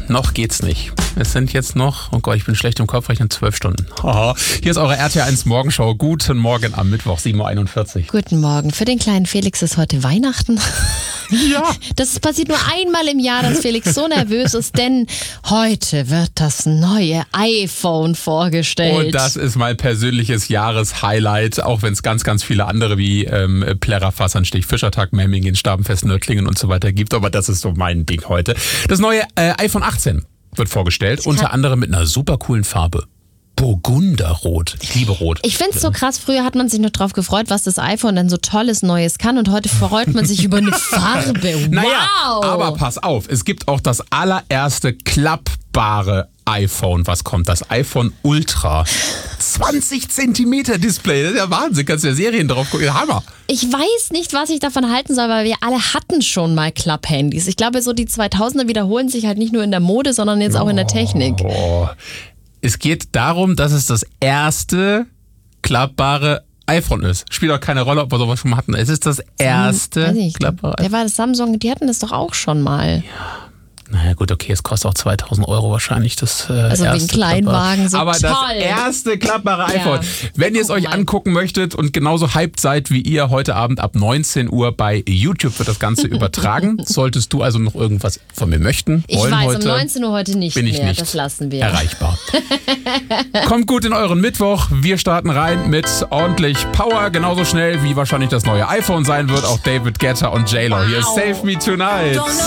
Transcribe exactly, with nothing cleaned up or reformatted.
noch geht's nicht. Es sind jetzt noch, oh Gott, ich bin schlecht im Kopfrechnen, zwölf Stunden. Haha. Hier ist eure R T L eins Morgenschau. Guten Morgen am Mittwoch, sieben Uhr einundvierzig. Guten Morgen. Für den kleinen Felix ist heute Weihnachten. Ja. Das passiert nur einmal im Jahr, dass Felix so nervös ist, denn heute wird das neue iPhone vorgestellt. Und das ist mein persönliches Jahreshighlight, auch wenn es ganz, ganz viele andere wie ähm, Plärrer, Fassanstich, Fischertag, Memmingen, Stabenfest, Nördlingen und so weiter gibt. Aber das ist so mein Ding heute. Das neue äh, iPhone achtzehn wird vorgestellt, unter anderem mit einer super coolen Farbe. Burgunderrot. Ich liebe Rot. Ich finde es so krass, früher hat man sich noch drauf gefreut, was das iPhone denn so Tolles Neues kann und heute freut man sich über eine Farbe. Wow! Naja, aber pass auf, es gibt auch das allererste klappbare iPhone, was kommt, das iPhone Ultra. zwanzig Zentimeter Display, das ist ja Wahnsinn, kannst du ja Serien drauf gucken, Hammer. Ich weiß nicht, was ich davon halten soll, weil wir alle hatten schon mal Klapphandys. Ich glaube, so die zweitausender wiederholen sich halt nicht nur in der Mode, sondern jetzt auch in der Technik. Oh. Es geht darum, dass es das erste klappbare iPhone ist. Spielt auch keine Rolle, ob wir sowas schon mal hatten. Es ist das erste Weiß ich, klappbare der war das Samsung, die hatten das doch auch schon mal. Ja. Naja gut, okay, es kostet auch zweitausend Euro wahrscheinlich das äh, Also wie ein erste Kleinwagen, so Aber toll. das erste klappbare iPhone. Ja. Wenn ihr es Guck euch mal. angucken möchtet und genauso hyped seid wie ihr, heute Abend ab neunzehn Uhr bei YouTube wird das Ganze übertragen. Solltest du also noch irgendwas von mir möchten, Ich wollen weiß, heute, um neunzehn Uhr heute nicht bin ich mehr, nicht das lassen wir. erreichbar. Kommt gut in euren Mittwoch. Wir starten rein mit ordentlich Power. Genauso schnell wie wahrscheinlich das neue iPhone sein wird. Auch David Guetta und J-Lo. Hier ist Wow. Save Me Tonight. Don't know